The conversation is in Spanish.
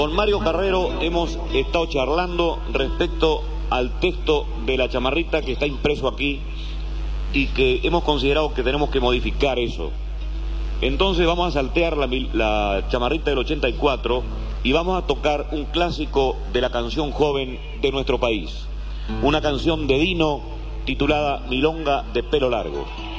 Con Mario Carrero hemos estado charlando respecto al texto de la chamarrita que está impreso aquí y que hemos considerado que tenemos que modificar eso. Entonces vamos a saltear la chamarrita del 84 y vamos a tocar un clásico de la canción joven de nuestro país. Una canción de Dino titulada Milonga de pelo largo.